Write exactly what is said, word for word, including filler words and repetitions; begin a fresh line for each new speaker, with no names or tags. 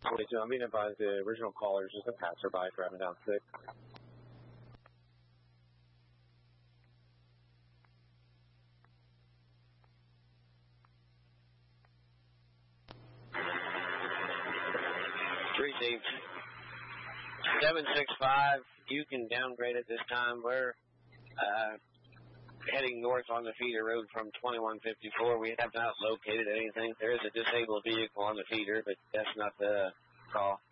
twenty-two, I'm being advised the original caller is just a passerby driving down six.
Received. seven six five, you can downgrade at this time. We're uh, heading north on the feeder road from twenty-one fifty-four. We have not located anything. There is a disabled vehicle on the feeder, but that's not the call.